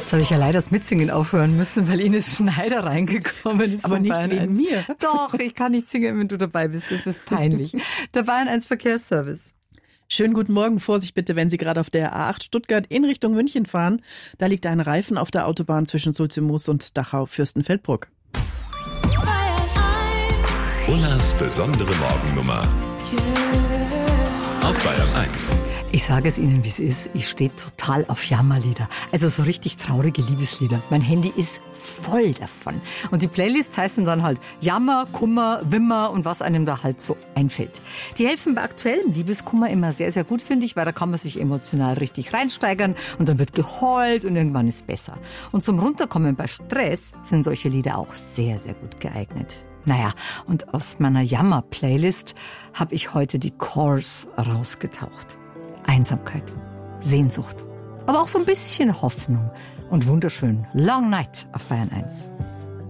Jetzt habe ich ja leider das Mitsingen aufhören müssen, weil Ines Schneider reingekommen ist. Aber nicht wegen mir. Doch, ich kann nicht singen, wenn du dabei bist. Das ist peinlich. Der Bayern 1 Verkehrsservice. Schönen guten Morgen. Vorsicht bitte, wenn Sie gerade auf der A8 Stuttgart in Richtung München fahren. Da liegt ein Reifen auf der Autobahn zwischen Sulzimoos und Dachau-Fürstenfeldbruck. Ullas besondere Morgennummer. Auf Bayern 1. Ich sage es Ihnen, wie es ist. Ich stehe total auf Jammerlieder. Also so richtig traurige Liebeslieder. Mein Handy ist voll davon. Und die Playlists heißen dann halt Jammer, Kummer, Wimmer und was einem da halt so einfällt. Die helfen bei aktuellem Liebeskummer immer sehr, sehr gut, finde ich, weil da kann man sich emotional richtig reinsteigern und dann wird geheult und irgendwann ist besser. Und zum Runterkommen bei Stress sind solche Lieder auch sehr, sehr gut geeignet. Naja, und aus meiner Jammer-Playlist habe ich heute die Corrs rausgetaucht. Einsamkeit, Sehnsucht, aber auch so ein bisschen Hoffnung und wunderschön Long Night auf Bayern 1.